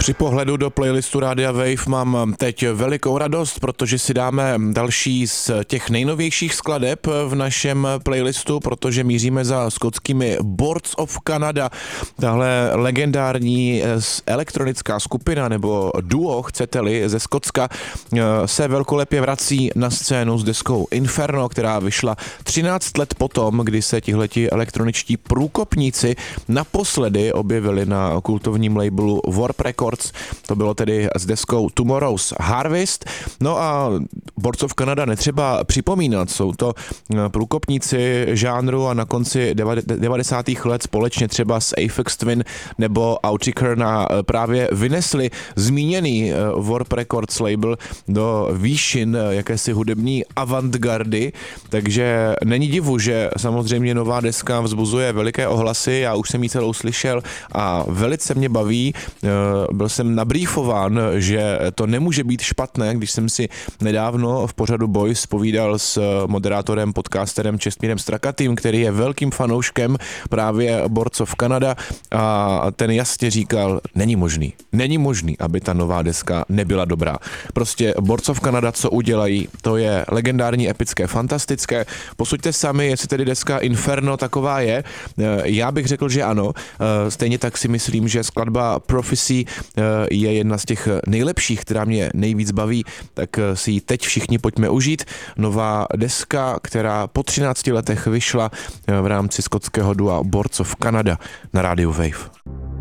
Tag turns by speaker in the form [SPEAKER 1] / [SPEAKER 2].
[SPEAKER 1] Při pohledu do playlistu Rádia Wave mám teď velikou radost, protože si dáme další z těch nejnovějších skladeb v našem playlistu, protože míříme za skotskými Boards of Canada. Tahle legendární elektronická skupina nebo duo, chcete-li, ze Skotska se velkolepě vrací na scénu s deskou Inferno, která vyšla 13 let potom, kdy se tihleti elektroničtí průkopníci naposledy objevili na kultovním labelu Warp Records. To bylo tedy s deskou Tomorrow's Harvest. No a Boards of Canada netřeba připomínat, jsou to průkopníci žánru a na konci 90. let společně třeba s Aphex Twin nebo Outricker právě vynesli zmíněný Warp Records label do výšin jakési hudební avantgardy, takže není divu, že samozřejmě nová deska vzbuzuje veliké ohlasy, já už jsem ji celou slyšel a velice mě baví. Byl jsem nabrýfován, že to nemůže být špatné, když jsem si nedávno v pořadu Boys povídal s moderátorem, podcasterem Čestmírem Strakatým, který je velkým fanouškem právě Boards of Canada a ten jasně říkal, není možný, aby ta nová deska nebyla dobrá. Prostě Boards of Canada, co udělají, to je legendární, epické, fantastické. Posuďte sami, jestli tedy deska Inferno taková je. Já bych řekl, že ano. Stejně tak si myslím, že skladba Prophecy je jedna z těch nejlepších, která mě nejvíc baví, tak si ji teď všichni pojďme užít. Nová deska, která po 13 letech vyšla v rámci skotského dua Boards of Canada na rádiu Wave.